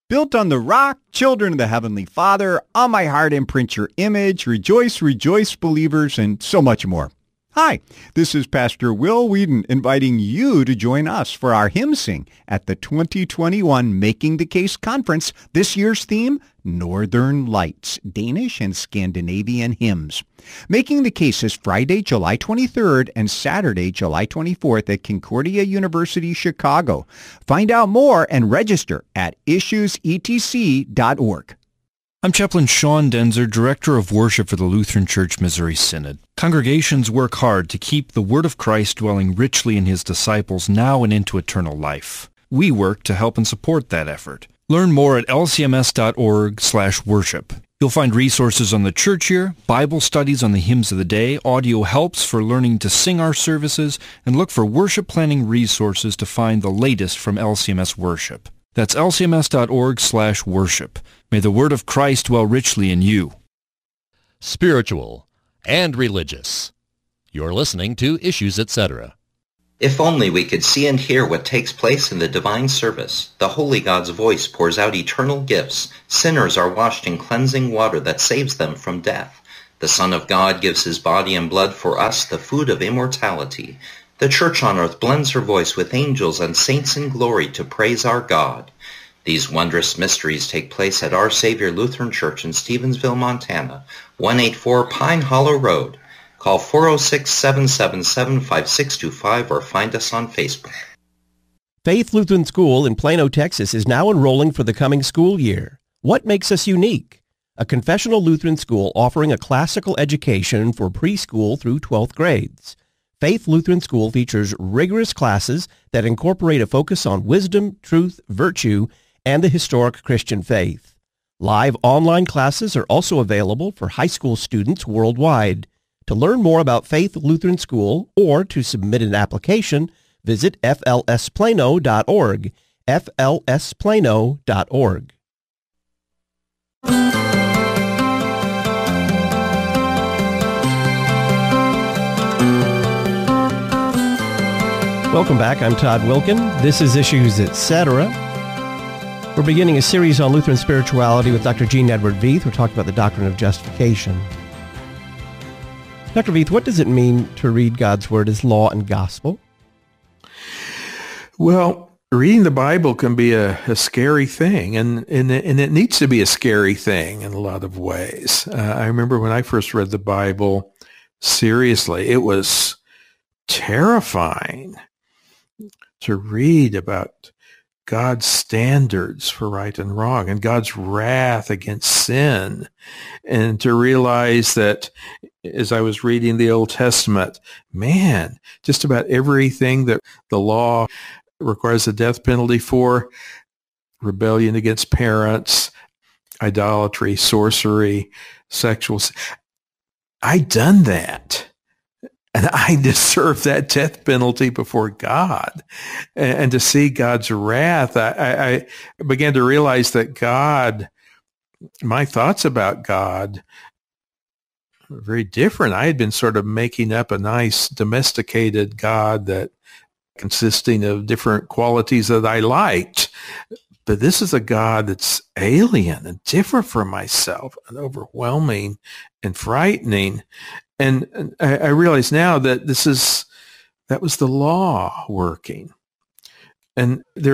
Built on the rock, children of the Heavenly Father, on my heart imprint your image, rejoice, rejoice, believers, and so much more. Hi, this is Pastor Will Whedon inviting you to join us for our hymn sing at the 2021 Making the Case Conference. This year's theme, Northern Lights, Danish and Scandinavian hymns. Making the Case is Friday, July 23rd and Saturday, July 24th at Concordia University, Chicago. Find out more and register at issuesetc.org. I'm Chaplain Sean Denzer, Director of Worship for the Lutheran Church Missouri Synod. Congregations work hard to keep the Word of Christ dwelling richly in His disciples now and into eternal life. We work to help and support that effort. Learn more at lcms.org/worship. You'll find resources on the church year, Bible studies on the hymns of the day, audio helps for learning to sing our services, and look for worship planning resources to find the latest from LCMS Worship. That's lcms.org/worship. May the word of Christ dwell richly in you. Spiritual and religious. You're listening to Issues, Etc. If only we could see and hear what takes place in the divine service. The Holy God's voice pours out eternal gifts. Sinners are washed in cleansing water that saves them from death. The Son of God gives his body and blood for us, the food of immortality. The Church on earth blends her voice with angels and saints in glory to praise our God. These wondrous mysteries take place at Our Savior Lutheran Church in Stevensville, Montana, 184 Pine Hollow Road. Call 406-777-5625 or find us on Facebook. Faith Lutheran School in Plano, Texas is now enrolling for the coming school year. What makes us unique? A confessional Lutheran school offering a classical education for preschool through 12th grades. Faith Lutheran School features rigorous classes that incorporate a focus on wisdom, truth, virtue, and the historic Christian faith. Live online classes are also available for high school students worldwide. To learn more about Faith Lutheran School or to submit an application, visit flsplano.org, flsplano.org. Welcome back. I'm Todd Wilkin. This is Issues, Etc. We're beginning a series on Lutheran spirituality with Dr. Gene Edward Veith. We're talking about the doctrine of justification. Dr. Veith, what does it mean to read God's Word as law and gospel? Well, reading the Bible can be a scary thing, and it needs to be a scary thing in a lot of ways. I remember when I first read the Bible seriously, it was terrifying to read about God's standards for right and wrong and God's wrath against sin, and to realize that as I was reading the Old Testament, man, just about everything that the law requires the death penalty for, rebellion against parents, idolatry, sorcery, sexual, I'd done that. And I deserve that death penalty before God. And to see God's wrath, I began to realize that God, my thoughts about God were very different. I had been sort of making up a nice domesticated God that consisting of different qualities that I liked. But this is a God that's alien and different from myself and overwhelming and frightening. And I realize now that that was the law working. And there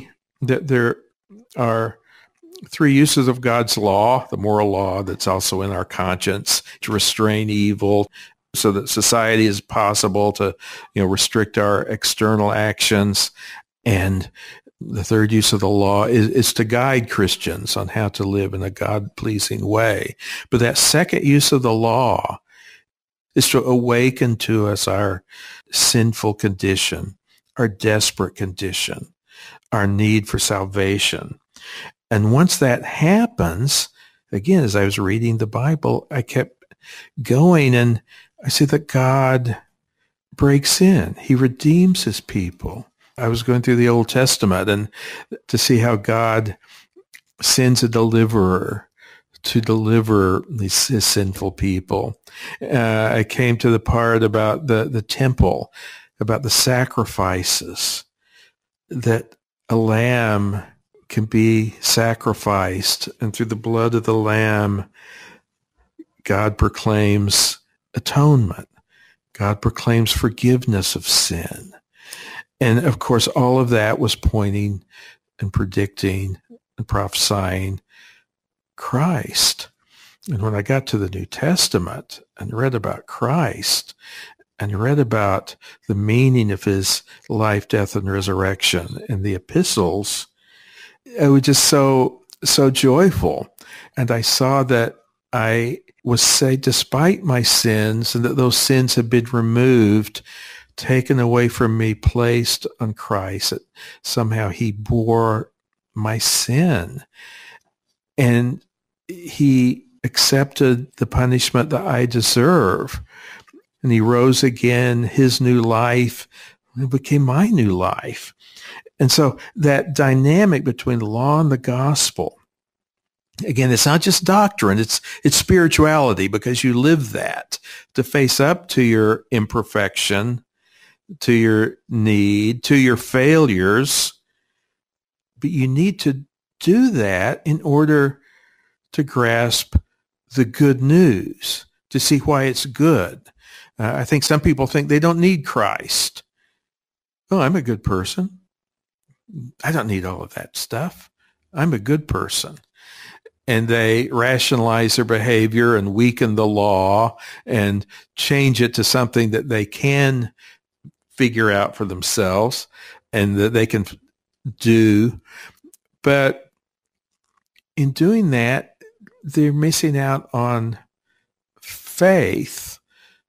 are three uses of God's law: the moral law that's also in our conscience to restrain evil so that society is possible to, restrict our external actions. And the third use of the law is to guide Christians on how to live in a God-pleasing way. But that second use of the law is to awaken to us our sinful condition, our desperate condition, our need for salvation. And once that happens, again, as I was reading the Bible, I kept going, and I see that God breaks in. He redeems his people. I was going through the Old Testament and to see how God sends a deliverer to deliver his sinful people. I came to the part about the temple, about the sacrifices, that a lamb can be sacrificed, and through the blood of the Lamb, God proclaims atonement. God proclaims forgiveness of sin. And of course, all of that was pointing and predicting and prophesying Christ. And when I got to the New Testament and read about Christ and read about the meaning of his life, death, and resurrection in the epistles, I was just so joyful. And I saw that I was saved despite my sins, and that those sins had been removed, taken away from me, placed on Christ. That somehow he bore my sin, and he accepted the punishment that I deserve. And he rose again. His new life became my new life. And so that dynamic between the law and the gospel, again, it's not just doctrine, it's spirituality, because you live that to face up to your imperfection, to your need, to your failures. But you need to do that in order to grasp the good news, to see why it's good. I think some people think they don't need Christ. Oh, I'm a good person. I don't need all of that stuff. I'm a good person. And they rationalize their behavior and weaken the law and change it to something that they can figure out for themselves and that they can do. But in doing that, they're missing out on faith,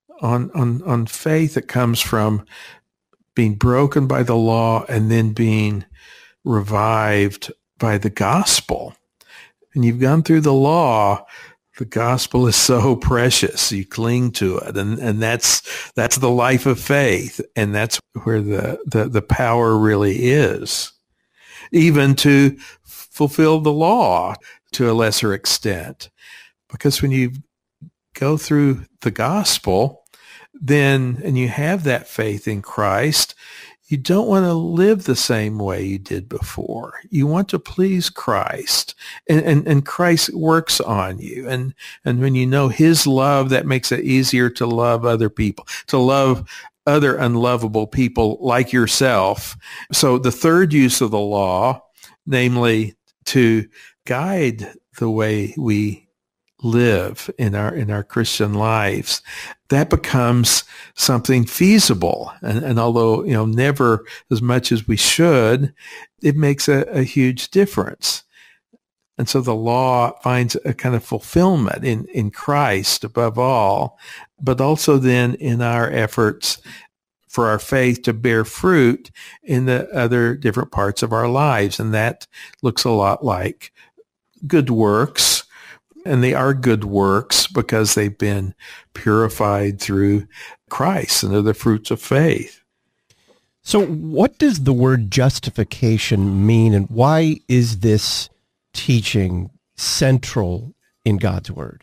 on faith that comes from being broken by the law and then being revived by the gospel. And you've gone through the law. The gospel is so precious. You cling to it. And that's the life of faith. And that's where the power really is. Even to fulfill the law to a lesser extent. Because when you go through the gospel, then, and you have that faith in Christ, you don't want to live the same way you did before. You want to please Christ, and Christ works on you. And when you know his love, that makes it easier to love other people, to love other unlovable people like yourself. So the third use of the law, namely to guide the way we live in our Christian lives, that becomes something feasible. And although, never as much as we should, it makes a huge difference. And so the law finds a kind of fulfillment in Christ above all, but also then in our efforts for our faith to bear fruit in the other different parts of our lives. And that looks a lot like good works. And they are good works because they've been purified through Christ, and they're the fruits of faith. So what does the word justification mean, and why is this teaching central in God's word?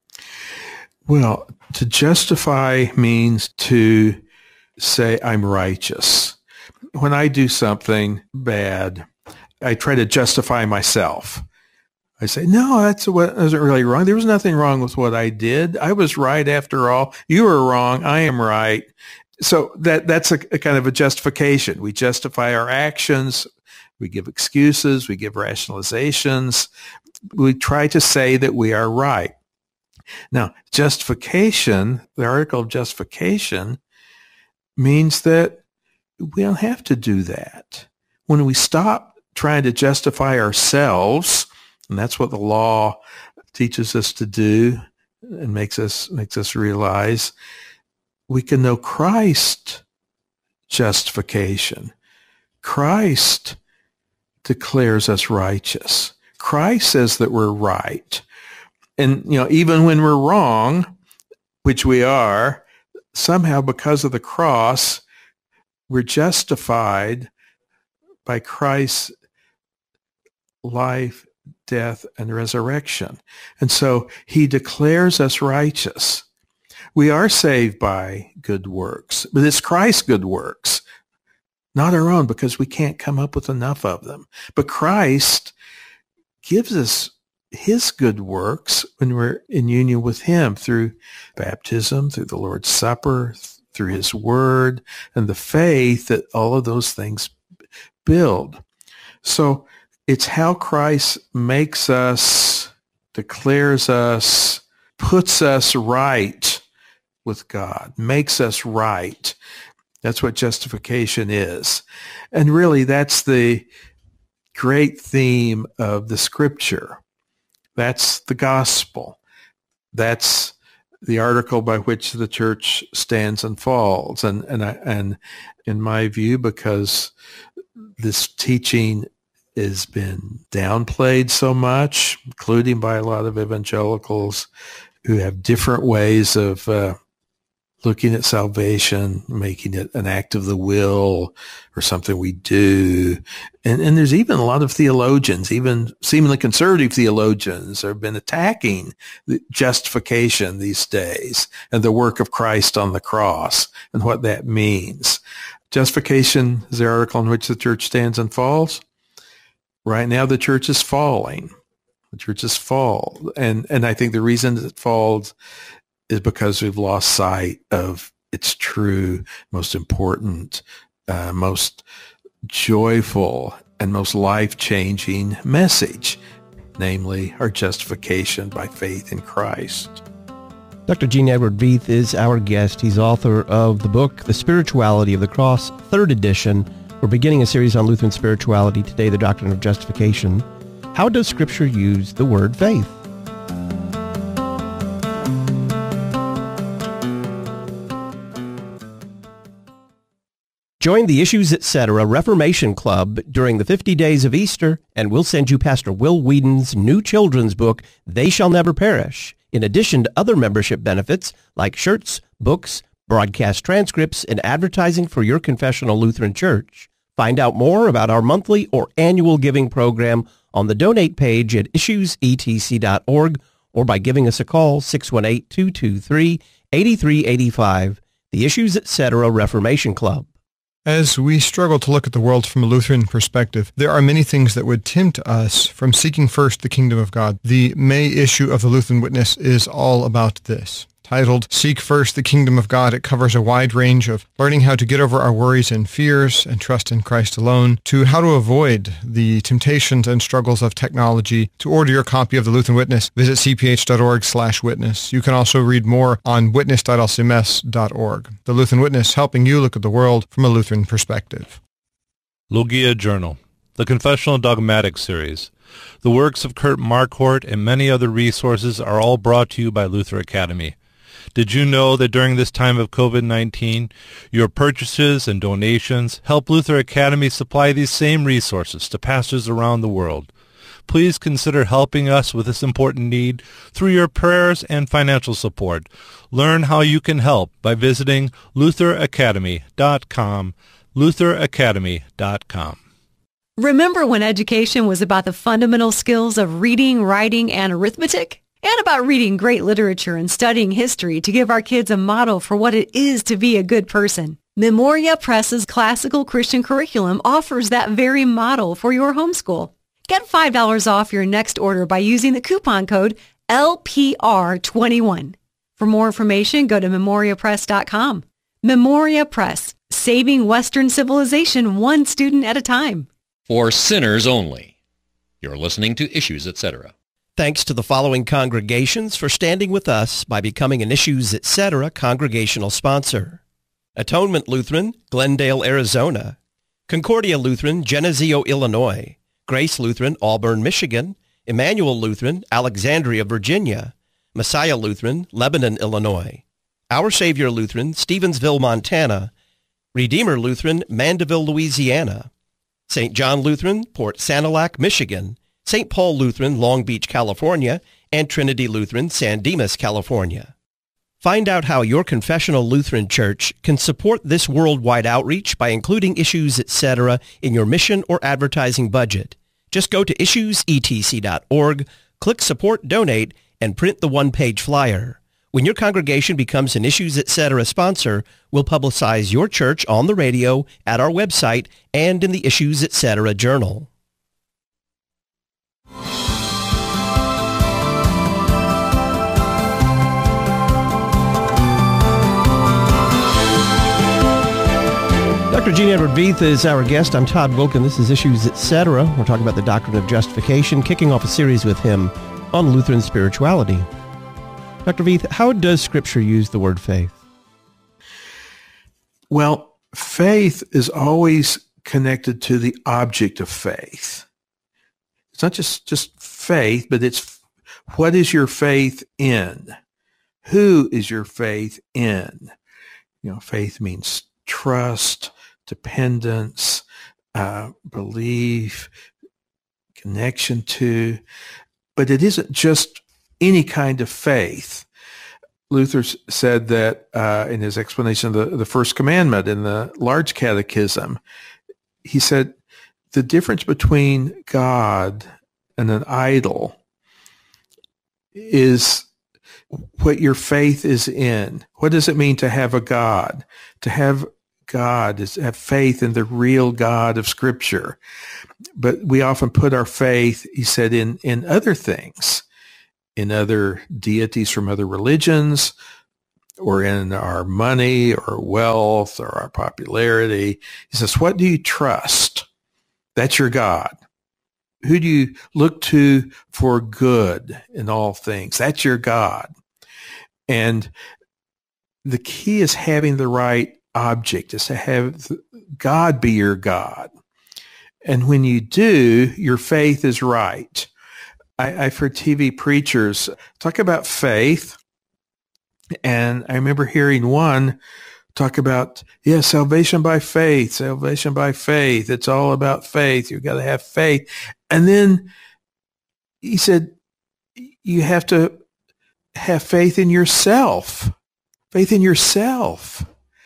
Well, to justify means to say, I'm righteous. When I do something bad, I try to justify myself. I say, no, that wasn't really wrong. There was nothing wrong with what I did. I was right after all. You were wrong. I am right. So that's a kind of a justification. We justify our actions. We give excuses. We give rationalizations. We try to say that we are right. Now, justification, the article of justification, means that we don't have to do that. When we stop trying to justify ourselves, and that's what the law teaches us to do and makes us realize, we can know Christ's justification. Christ declares us righteous. Christ says that we're right. And, even when we're wrong, which we are, somehow because of the cross, we're justified by Christ's life, death, and resurrection. And so he declares us righteous. We are saved by good works, but it's Christ's good works. not our own, because we can't come up with enough of them. But Christ gives us his good works when we're in union with him through baptism, through the Lord's Supper, through his word, and the faith that all of those things build. So it's how Christ makes us, declares us, puts us right with God, makes us right. That's what justification is. And really, that's the great theme of the scripture. That's the gospel. That's the article by which the church stands and falls. And in my view, because this teaching has been downplayed so much, including by a lot of evangelicals who have different ways of looking at salvation, making it an act of the will or something we do. And there's even a lot of theologians, even seemingly conservative theologians, have been attacking the justification these days and the work of Christ on the cross and what that means. Justification is the article in which the church stands and falls. Right now, the church is falling. The churches fall. And I think the reason it falls is because we've lost sight of its true, most important, most joyful, and most life-changing message, namely our justification by faith in Christ. Dr. Gene Edward Veith is our guest. He's author of the book, The Spirituality of the Cross, 3rd edition. We're beginning a series on Lutheran spirituality today, the doctrine of justification. How does Scripture use the word faith? Join the Issues Etc. Reformation Club during the 50 days of Easter, and we'll send you Pastor Will Whedon's new children's book, They Shall Never Perish, in addition to other membership benefits like shirts, books, broadcast transcripts, and advertising for your confessional Lutheran church. Find out more about our monthly or annual giving program on the donate page at issuesetc.org or by giving us a call, 618-223-8385, the Issues Etc. Reformation Club. As we struggle to look at the world from a Lutheran perspective, there are many things that would tempt us from seeking first the kingdom of God. The May issue of the Lutheran Witness is all about this. Titled, Seek First the Kingdom of God, it covers a wide range of learning how to get over our worries and fears and trust in Christ alone, to how to avoid the temptations and struggles of technology. To order your copy of the Lutheran Witness, visit cph.org/witness. You can also read more on witness.lcms.org. The Lutheran Witness, helping you look at the world from a Lutheran perspective. Logia Journal, the Confessional Dogmatic Series. The works of Kurt Marquardt and many other resources are all brought to you by Luther Academy. Did you know that during this time of COVID-19, your purchases and donations help Luther Academy supply these same resources to pastors around the world? Please consider helping us with this important need through your prayers and financial support. Learn how you can help by visiting lutheracademy.com, lutheracademy.com. Remember when education was about the fundamental skills of reading, writing, and arithmetic? And about reading great literature and studying history to give our kids a model for what it is to be a good person. Memoria Press's classical Christian curriculum offers that very model for your homeschool. Get $5 off your next order by using the coupon code LPR21. For more information, go to memoriapress.com. Memoria Press, saving Western civilization one student at a time. For sinners only. You're listening to Issues Etc. Thanks to the following congregations for standing with us by becoming an Issues Etc. congregational sponsor. Atonement Lutheran, Glendale, Arizona. Concordia Lutheran, Geneseo, Illinois. Grace Lutheran, Auburn, Michigan. Emmanuel Lutheran, Alexandria, Virginia. Messiah Lutheran, Lebanon, Illinois. Our Savior Lutheran, Stevensville, Montana. Redeemer Lutheran, Mandeville, Louisiana. St. John Lutheran, Port Sanilac, Michigan. St. Paul Lutheran, Long Beach, California, and Trinity Lutheran, San Dimas, California. Find out how your confessional Lutheran church can support this worldwide outreach by including Issues Etc. in your mission or advertising budget. Just go to issuesetc.org, click Support Donate, and print the one-page flyer. When your congregation becomes an Issues Etc. sponsor, we'll publicize your church on the radio, at our website, and in the Issues Etc. Journal. Dr. Gene Edward Veith is our guest. I'm Todd Wilken. This is Issues Etc. We're talking about the doctrine of justification, kicking off a series with him on Lutheran spirituality. Dr. Veith, how does Scripture use the word faith? Well, faith is always connected to the object of faith. It's not just faith, but it's what is your faith in? Who is your faith in? Faith means trust, dependence, belief, connection to, but it isn't just any kind of faith. Luther said that in his explanation of the first commandment in the Large Catechism, he said the difference between God and an idol is what your faith is in. What does it mean to have a God? To have God is have faith in the real God of Scripture. But we often put our faith, he said, in other things, in other deities from other religions, or in our money or wealth or our popularity. He says, what do you trust? That's your God. Who do you look to for good in all things? That's your God. And the key is having the right object, is to have God be your God. And when you do, your faith is right. I've heard TV preachers talk about faith, and I remember hearing one talk about, salvation by faith, salvation by faith. It's all about faith. You've got to have faith. And then he said, you have to have faith in yourself, faith in yourself.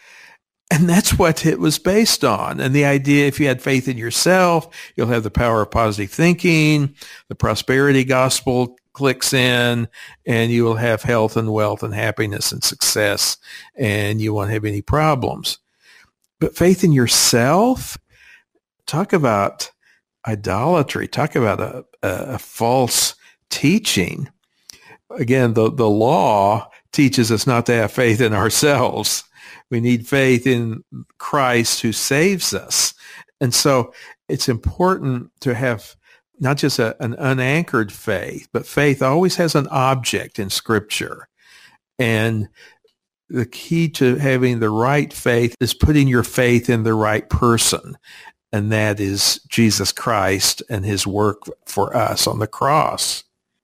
And that's what it was based on. And the idea, if you had faith in yourself, you'll have the power of positive thinking, the prosperity gospel clicks in, and you will have health and wealth and happiness and success, and you won't have any problems. But faith in yourself, talk about idolatry, talk about a false teaching. Again, the law teaches us not to have faith in ourselves. We need faith in Christ who saves us. And so it's important to have not just an unanchored faith, but faith always has an object in Scripture. And the key to having the right faith is putting your faith in the right person. And that is Jesus Christ and his work for us on the cross.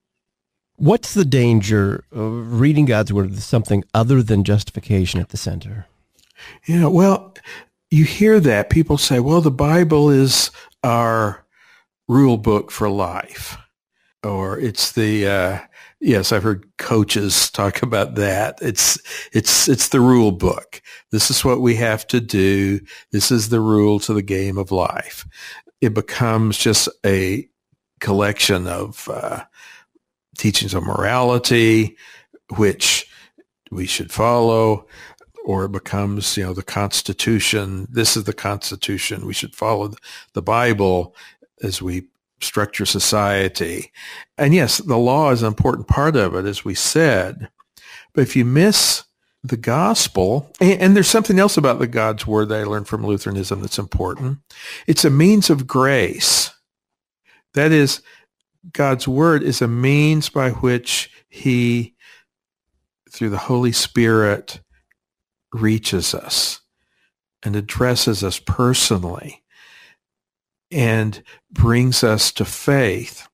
What's the danger of reading God's Word with something other than justification at the center? Well, you hear that. People say, well, the Bible is our rule book for life. Or it's the, yes, I've heard coaches talk about that. It's the rule book. This is what we have to do. This is the rules of the game of life. It becomes just a collection of teachings of morality, which we should follow, or it becomes, the Constitution. This is the Constitution. We should follow the Bible as we structure society. And yes, the law is an important part of it, as we said. But if you miss the gospel, and there's something else about the God's Word that I learned from Lutheranism that's important. It's a means of grace. That is, God's Word is a means by which he, through the Holy Spirit, reaches us and addresses us personally and brings us to faith.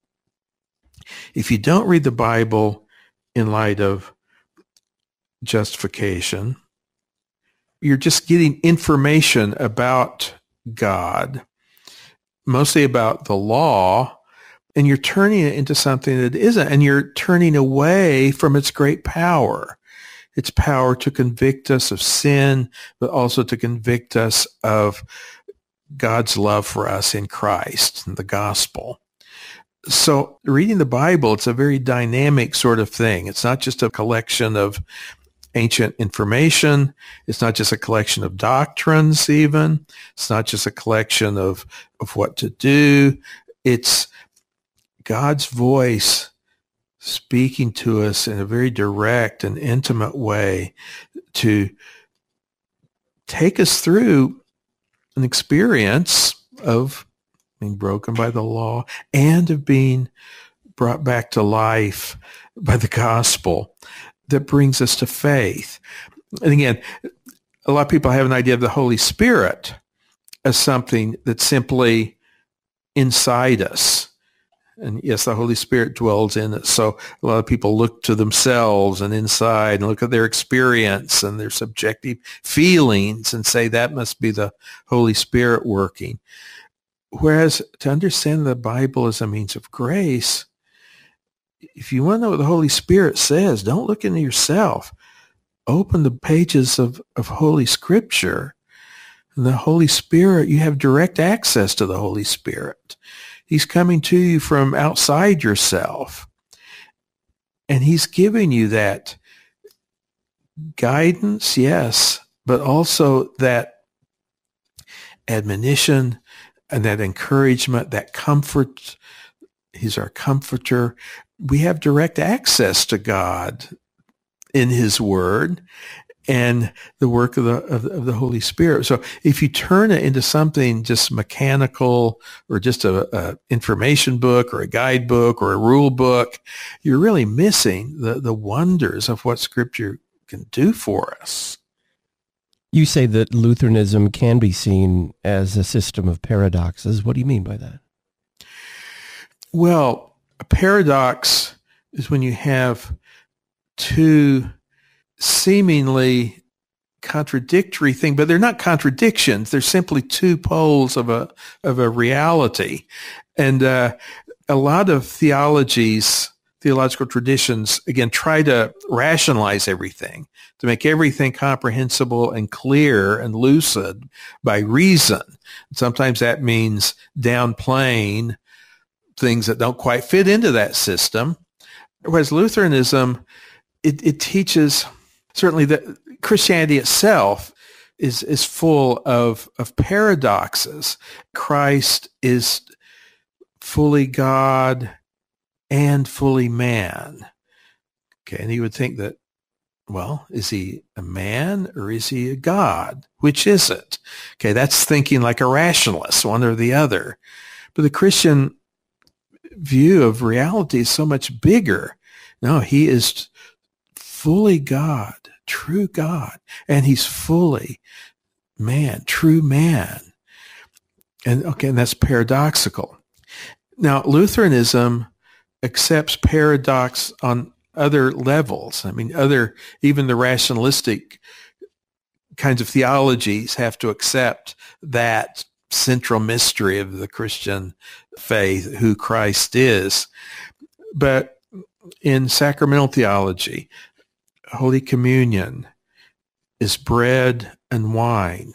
If you don't read the Bible in light of justification, you're just getting information about God, mostly about the law, and you're turning it into something that isn't, and you're turning away from its great power. Its power to convict us of sin, but also to convict us of God's love for us in Christ and the gospel. So reading the Bible, it's a very dynamic sort of thing. It's not just a collection of ancient information. It's not just a collection of doctrines even. It's not just a collection of what to do. It's God's voice speaking to us in a very direct and intimate way to take us through an experience of being broken by the law and of being brought back to life by the gospel that brings us to faith. And again, a lot of people have an idea of the Holy Spirit as something that's simply inside us. And yes, the Holy Spirit dwells in us. So a lot of people look to themselves and inside and look at their experience and their subjective feelings and say that must be the Holy Spirit working. Whereas to understand the Bible as a means of grace, if you want to know what the Holy Spirit says, don't look into yourself. Open the pages of Holy Scripture. And the Holy Spirit, you have direct access to the Holy Spirit. He's coming to you from outside yourself. And he's giving you that guidance, yes, but also that admonition and that encouragement, that comfort. He's our comforter. We have direct access to God in his word and the work of the Holy Spirit. So if you turn it into something just mechanical or just a information book or a guidebook or a rule book, you're really missing the wonders of what Scripture can do for us. You say that Lutheranism can be seen as a system of paradoxes. What do you mean by that? Well, a paradox is when you have two seemingly contradictory things, but they're not contradictions. They're simply two poles of a reality. And a lot of theological traditions, again, try to rationalize everything, to make everything comprehensible and clear and lucid by reason. Sometimes that means downplaying things that don't quite fit into that system. Whereas Lutheranism, it teaches certainly that Christianity itself is full of paradoxes. Christ is fully God and fully man. Okay, and you would think that, well, is he a man or is he a God? Which is it? Okay, that's thinking like a rationalist, one or the other. But the Christian view of reality is so much bigger. No, he is fully God, true God, and he's fully man, true man. And okay, and that's paradoxical. Now, Lutheranism accepts paradox on other levels. I mean, even the rationalistic kinds of theologies have to accept that central mystery of the Christian faith, who Christ is. But in sacramental theology, Holy Communion is bread and wine,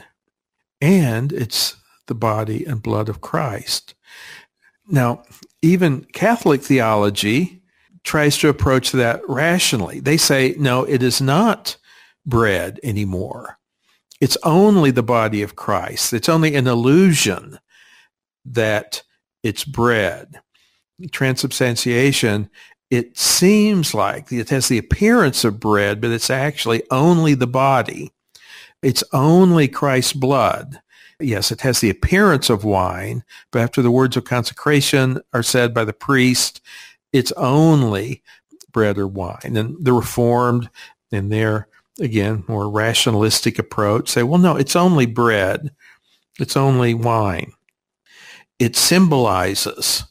and it's the body and blood of Christ. Now, even Catholic theology tries to approach that rationally. They say, no, it is not bread anymore. It's only the body of Christ. It's only an illusion that it's bread. Transubstantiation, it seems like it has the appearance of bread, but it's actually only the body. It's only Christ's blood. Yes, it has the appearance of wine, but after the words of consecration are said by the priest, it's only bread or wine. And the Reformed, in their, again, more rationalistic approach, say, well, no, it's only bread. It's only wine. It symbolizes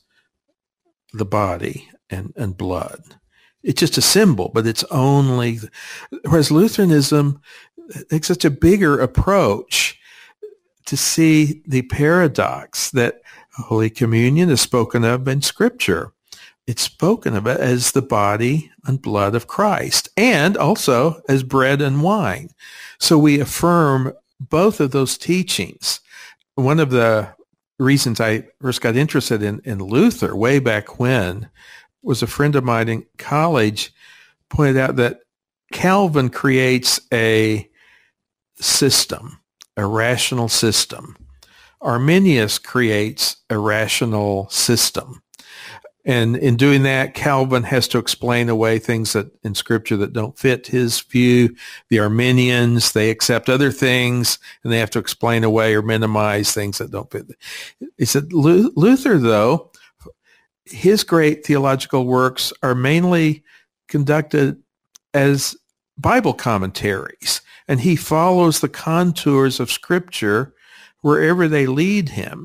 the body and blood. It's just a symbol, but it's only, whereas Lutheranism takes such a bigger approach to see the paradox that Holy Communion is spoken of in Scripture. It's spoken of as the body and blood of Christ, and also as bread and wine. So we affirm both of those teachings. One of the reasons I first got interested in Luther way back when was a friend of mine in college pointed out that Calvin creates a system, a rational system. Arminius creates a rational system. And in doing that, Calvin has to explain away things that in Scripture that don't fit his view. The Arminians, they accept other things, and they have to explain away or minimize things that don't fit. He said Luther, though, his great theological works are mainly conducted as Bible commentaries, and he follows the contours of Scripture wherever they lead him.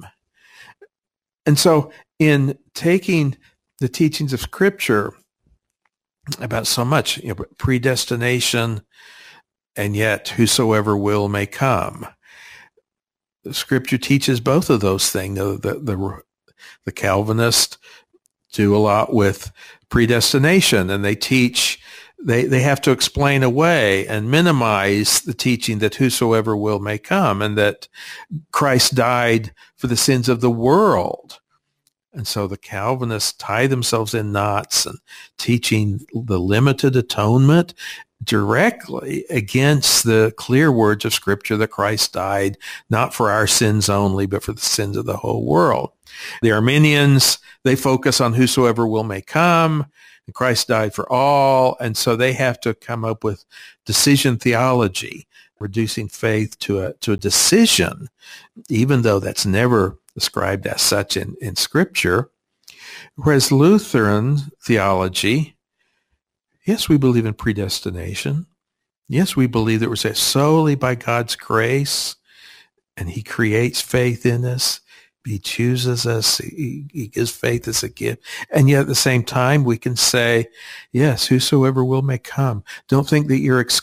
And so in taking the teachings of Scripture about so much, predestination, and yet whosoever will may come, the Scripture teaches both of those things. The Calvinists do a lot with predestination, and they teach, they have to explain away and minimize the teaching that whosoever will may come, and that Christ died for the sins of the world. And so the Calvinists tie themselves in knots and teaching the limited atonement directly against the clear words of Scripture that Christ died not for our sins only, but for the sins of the whole world. The Arminians, they focus on whosoever will may come, and Christ died for all, and so they have to come up with decision theology, reducing faith to a decision, even though that's never described as such in Scripture. Whereas Lutheran theology, yes, we believe in predestination. Yes, we believe that we're saved solely by God's grace, and he creates faith in us. He chooses us. He gives faith as a gift. And yet at the same time, we can say, yes, whosoever will may come. Don't think that you're